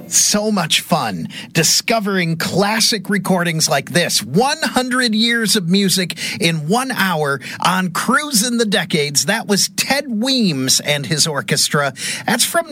So much fun discovering classic recordings like this. 100 years of music in 1 hour on Cruisin' the Decades. That was Ted Weems and his orchestra. That's from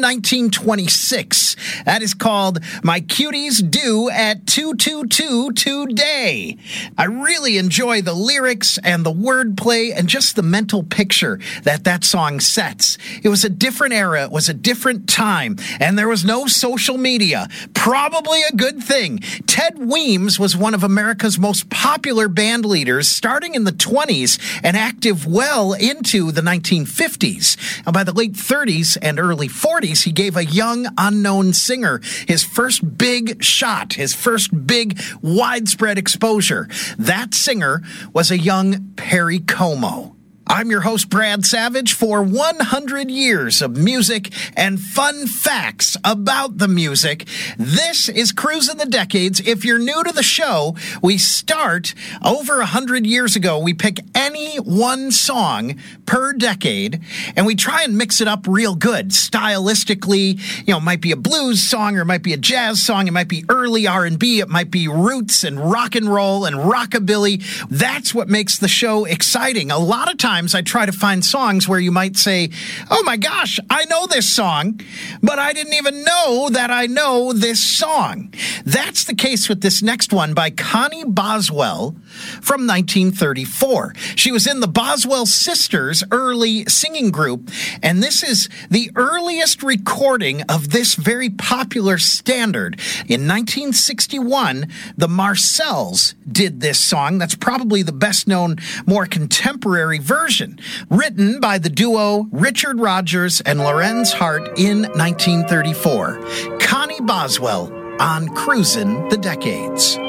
1926. That is called My Cuties Do at 222 Today. I really enjoy the lyrics and the wordplay and just the mental picture that song sets. It was a different era. It was a different time. And there was no social media. Probably a good thing. Ted Weems was one of America's most popular band leaders starting in the 20s and active well into the 1950s. And by the late 30s and early 40s, he gave a young unknown singer his first big shot, his first big widespread exposure. That singer was a young Perry Como. I'm your host, Brad Savage, for 100 years of music and fun facts about the music. This is Cruisin' the Decades. If you're new to the show, we start over 100 years ago. We pick any one song per decade, and we try and mix it up real good. Stylistically, it might be a blues song, or it might be a jazz song, it might be early R&B, it might be roots and rock and roll and rockabilly. That's what makes the show exciting. A lot of times, I try to find songs where you might say, oh my gosh, I know this song, but I didn't even know that I know this song. That's the case with this next one by Connie Boswell from 1934. She was in the Boswell Sisters' early singing group, and this is the earliest recording of this very popular standard. In 1961, the Marcells did this song. That's probably the best known, more contemporary version. Written by the duo Richard Rodgers and Lorenz Hart in 1934. Connie Boswell on Cruisin' the Decades.